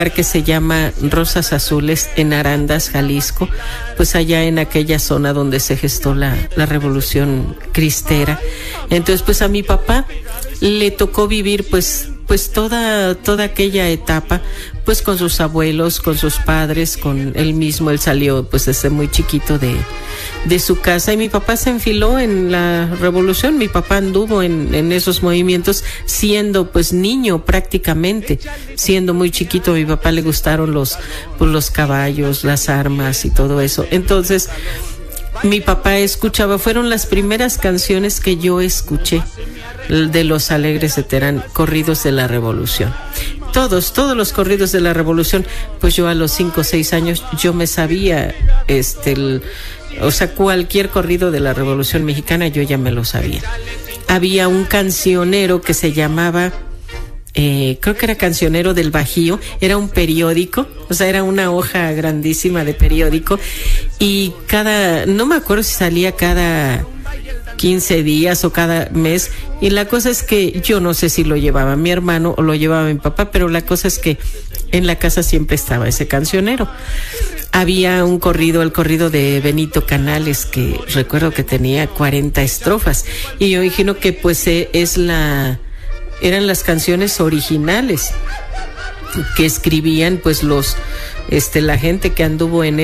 que se llama Rosas Azules en Arandas, Jalisco, pues allá en aquella zona donde se gestó la revolución cristera. Entonces, pues a mi papá le tocó vivir pues toda aquella etapa, pues con sus abuelos, con sus padres, con él mismo. Él salió pues desde muy chiquito de su casa, y mi papá se enfiló en la revolución. Mi papá anduvo en esos movimientos siendo pues niño prácticamente, siendo muy chiquito. A mi papá le gustaron los caballos, las armas y todo eso. Entonces mi papá escuchaba, fueron las primeras canciones que yo escuché de Los Alegres de Terán, corridos de la revolución. Todos los corridos de la revolución, pues yo a los 5 o 6 años yo me sabía cualquier corrido de la Revolución Mexicana yo ya me lo sabía. Había un cancionero que se llamaba, creo que era Cancionero del Bajío, era un periódico, o sea, era una hoja grandísima de periódico, y no me acuerdo si salía cada 15 días o cada mes, y la cosa es que yo no sé si lo llevaba mi hermano o lo llevaba mi papá, pero la cosa es que en la casa siempre estaba ese cancionero. Había el corrido de Benito Canales, que recuerdo que tenía 40 estrofas, y yo imagino que pues eran las canciones originales que escribían pues la gente que anduvo en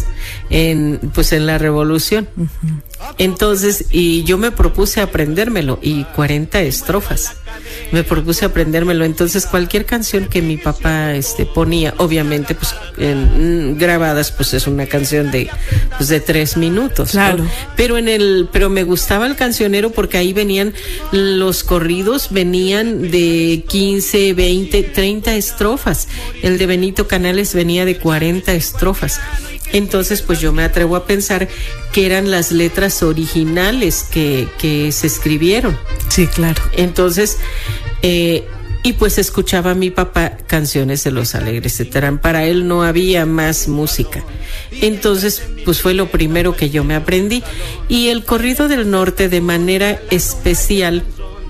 la revolución. Uh-huh. Entonces, y yo me propuse aprendérmelo, y 40 estrofas. Me propuse aprendérmelo. Entonces, cualquier canción que mi papá ponía, obviamente, pues grabadas, pues es una canción de 3 minutos. Claro. ¿No? Pero me gustaba el cancionero porque ahí venían los corridos, venían de 15, 20, 30 estrofas. El de Benito Canales venía de 40 estrofas. Entonces, pues yo me atrevo a pensar que eran las letras originales que se escribieron. Sí, claro. Entonces, y pues escuchaba a mi papá canciones de Los Alegres de Terán. Para él no había más música. Entonces, pues fue lo primero que yo me aprendí. Y el corrido del norte, de manera especial,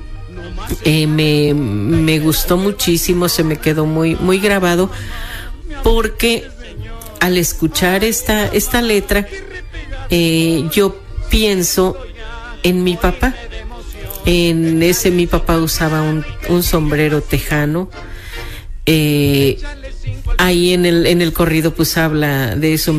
me gustó muchísimo, se me quedó muy, muy grabado, porque al escuchar esta letra, yo pienso en mi papá. Mi papá usaba un sombrero tejano. Ahí en el corrido pues habla de eso,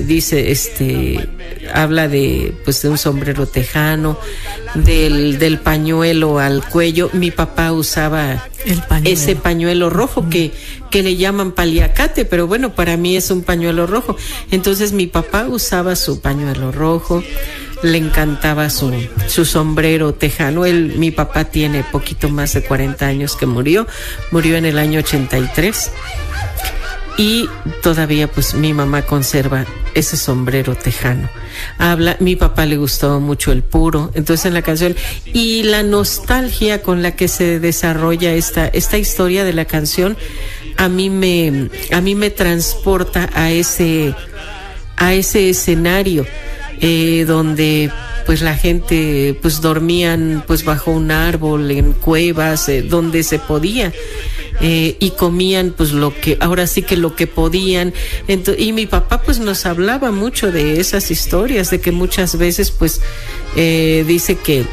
habla de un sombrero tejano, del pañuelo al cuello. Mi papá usaba ese pañuelo rojo que le llaman paliacate, pero bueno, para mí es un pañuelo rojo. Entonces mi papá usaba su pañuelo rojo, le encantaba su sombrero tejano. Mi papá tiene poquito más de 40 años que murió en el año 83. Y todavía pues mi mamá conserva ese sombrero tejano. Mi papá le gustó mucho el puro. Entonces en la canción, y la nostalgia con la que se desarrolla esta historia de la canción, a mí me transporta a ese escenario donde pues la gente pues dormían pues bajo un árbol, en cuevas, donde se podía. Y comían pues lo que podían. Y mi papá pues nos hablaba mucho de esas historias, de que muchas veces pues dice que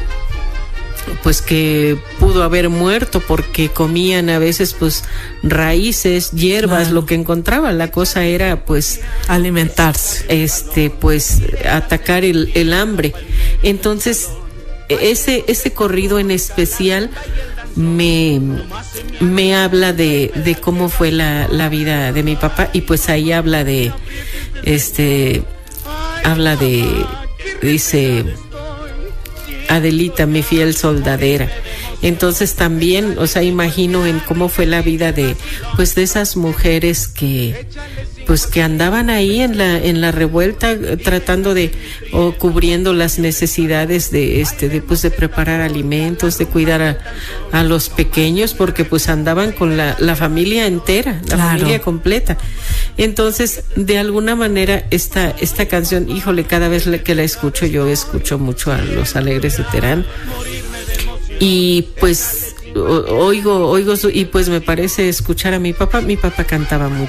pudo haber muerto porque comían a veces pues raíces, hierbas, claro, lo que encontraban. La cosa era pues alimentarse, pues atacar el hambre. Entonces ese corrido en especial me habla de cómo fue la vida de mi papá, y pues ahí dice Adelita, mi fiel soldadera. Entonces también, o sea, imagino en cómo fue la vida de esas mujeres que andaban ahí en la revuelta, tratando o cubriendo las necesidades de preparar alimentos, de cuidar a los pequeños, porque pues andaban con la familia entera, la claro, familia completa. Entonces, de alguna manera, esta canción, híjole, cada vez que la escucho, yo escucho mucho a Los Alegres de Terán. Y pues oigo y pues me parece escuchar a mi papá. Mi papá cantaba mucho.